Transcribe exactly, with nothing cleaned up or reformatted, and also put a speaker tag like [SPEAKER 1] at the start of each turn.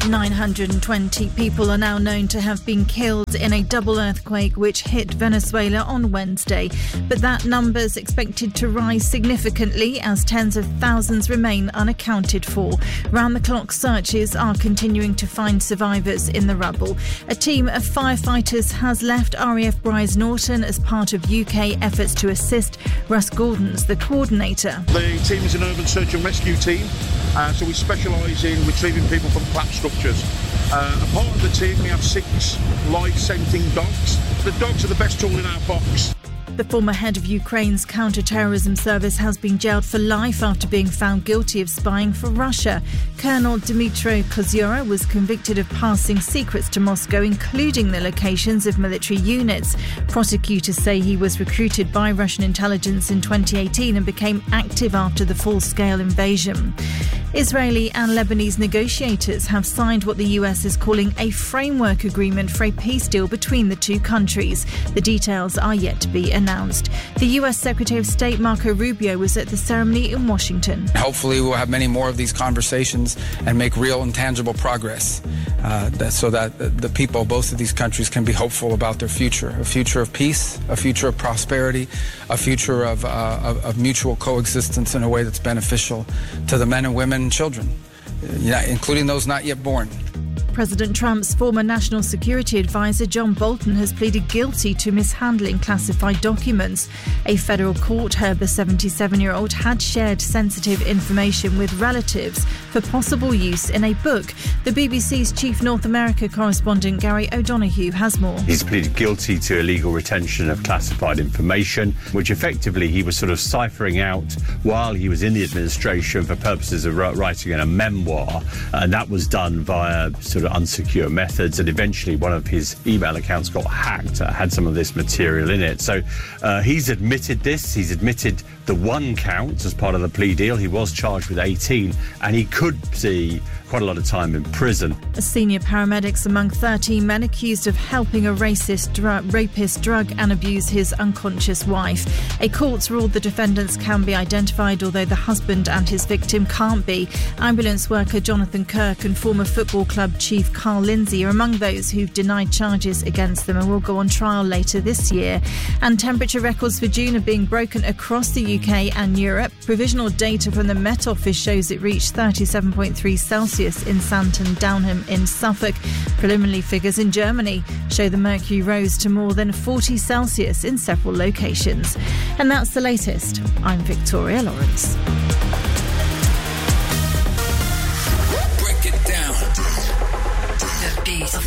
[SPEAKER 1] nine hundred twenty people are now known to have been killed in a double earthquake which hit Venezuela on Wednesday. But that number's expected to rise significantly as tens of thousands remain unaccounted for. Round-the-clock searches are continuing to find survivors in the rubble. A team of firefighters has left R A F Brize Norton as part of U K efforts to assist. Russ Gordon's the coordinator.
[SPEAKER 2] The team is an urban search and rescue team, uh, so we specialise in retrieving people from collapsed structures. Uh, a part of the team, we have six live-scenting dogs. The dogs are the best tool in our box.
[SPEAKER 1] The former head of Ukraine's counter-terrorism service has been jailed for life after being found guilty of spying for Russia. Colonel Dmytro Kozura was convicted of passing secrets to Moscow, including the locations of military units. Prosecutors say he was recruited by Russian intelligence in twenty eighteen and became active after the full-scale invasion. Israeli and Lebanese negotiators have signed what the U S is calling a framework agreement for a peace deal between the two countries. The details are yet to be announced. The U S Secretary of State Marco Rubio was at the ceremony in Washington.
[SPEAKER 3] Hopefully we'll have many more of these conversations and make real and tangible progress uh, that, so that the people of both of these countries can be hopeful about their future, a future of peace, a future of prosperity, a future of, uh, of, of mutual coexistence in a way that's beneficial to the men and women and children, including those not yet born.
[SPEAKER 1] President Trump's former national security advisor John Bolton has pleaded guilty to mishandling classified documents. A federal court heard the seventy-seven-year-old had shared sensitive information with relatives for possible use in a book. The B B C's chief North America correspondent Gary O'Donoghue has more.
[SPEAKER 4] He's pleaded guilty to illegal retention of classified information, which effectively he was sort of ciphering out while he was in the administration for purposes of writing a memoir, and that was done via sort of unsecure methods, and eventually one of his email accounts got hacked, uh, had some of this material in it. So uh, he's admitted this, he's admitted the one count as part of the plea deal. He was charged with eighteen, and he could see quite a lot of time in prison.
[SPEAKER 1] Senior paramedics among thirteen men accused of helping a racist dr- rapist drug and abuse his unconscious wife. A court's ruled the defendants can be identified, although the husband and his victim can't be. Ambulance worker Jonathan Kirk and former football club chief Carl Lindsay are among those who've denied charges against them and will go on trial later this year. And temperature records for June are being broken across the U K and Europe. Provisional data from the Met Office shows it reached thirty-seven point three Celsius in Santon Downham in Suffolk. Preliminary figures in Germany show the mercury rose to more than forty Celsius in several locations. And that's the latest. I'm Victoria Lawrence.
[SPEAKER 5] Break it down. The beat.